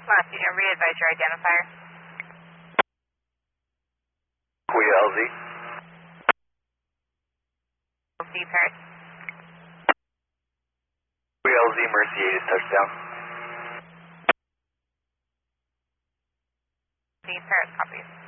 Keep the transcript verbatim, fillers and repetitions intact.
Montana, re-advise your identifier. Kuya L Z. L Z Paris. Kuya L Z, Mercy eight is touchdown. Z Paris, copies.